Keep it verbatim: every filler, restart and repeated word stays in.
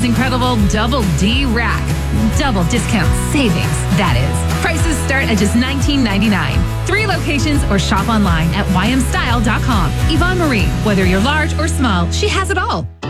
Kids Incredible Double D Rack. Double discount savings, that is. Prices start at just nineteen ninety-nine. Three locations or shop online at y m style dot com. Yvonne Marie, whether you're large or small, she has it all.